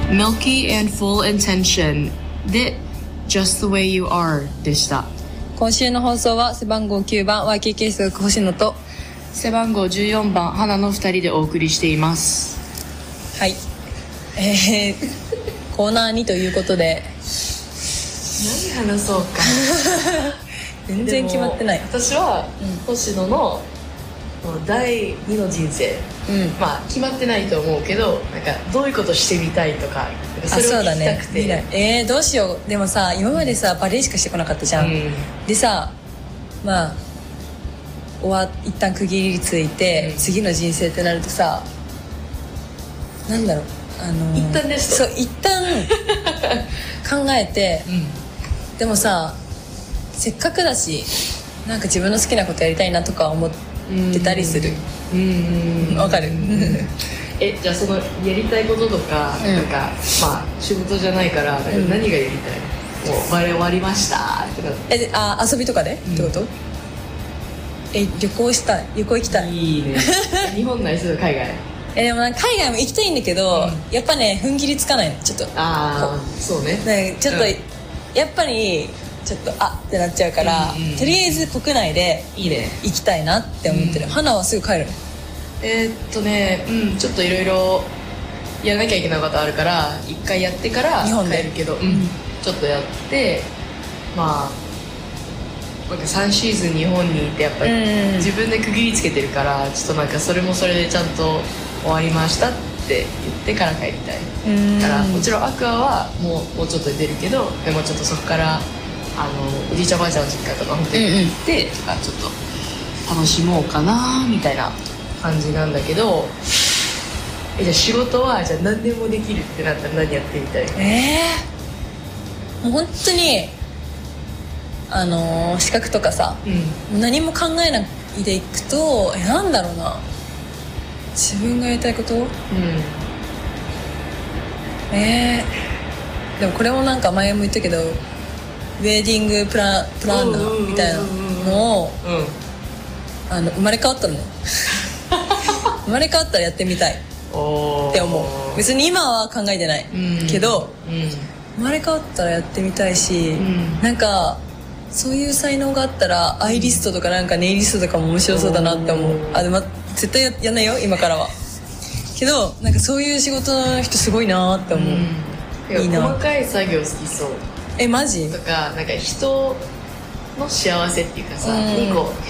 Milky and full intention で Just the way you are でした。 今週の放送は背番号9番 YKK 数学星野と背番号14番花の2人でお送りしています。 はい、コーナー2ということで何話そうか全然決まってない。 私は、星野の第2の人生、まあ決まってないと思うけど、なんかどういうことしてみたいとか、それを聞きたくて、 ね、どうしよう。でもさ、今までさバレエしかしてこなかったじゃん、でさ、まあ一旦区切りついて、次の人生ってなるとさ、なんだろう、 一旦ですと、そう一旦考えて、でもさ、せっかくだしなんか自分の好きなことやりたいなとか思ってたりする。わかるじゃあそのやりたいこととか、なんかまあ仕事じゃないから、何がやりたいの？もうバレエ終わりましたってなって。 遊びとかで、ってこと？旅行したい。旅行行きたい。 いいね日本ないする海外でもなんか海外も行きたいんだけど、やっぱね踏ん切りつかないの、ちょっと。 そうね、 ちょっと、やっぱりちょっとってなっちゃうから、とりあえず国内で行きたいなって思ってる。花はすぐ帰るの？ ちょっといろいろやらなきゃいけないことあるから一回やってから日本で帰るけど、ちょっとやって、まあなんか3シーズン日本にいて、やっぱり自分で区切りつけてるから、ちょっとなんかそれもそれでちゃんと終わりましたって言ってから帰りたい。だからもちろんアクアはもうちょっとで出るけど、でもちょっとそこからおじいちゃんおばあちゃんの実家とかホテルに行って、とかちょっと楽しもうかなみたいな感じなんだけど、じゃあ仕事はじゃあ何でもできるってなったら何やってみたい？ もう本当に資格とかさ、何も考えないでいくと、なんだろうな、自分がやりたいこと、でもこれもなんか前も言ったけど、ウェディングプランナーみたいなのを生まれ変わったの生まれ変わったらやってみたいって思う。別に今は考えてないけど、生まれ変わったらやってみたいし、なんかそういう才能があったらアイリストとかなんかネイリストとかも面白そうだなって思う。でも絶対やんないよ今からは。けどなんかそういう仕事の人すごいなって思う。いいな。 細かい作業好きそう。 マジ？ とかなんか人の幸せっていうかさ、にこう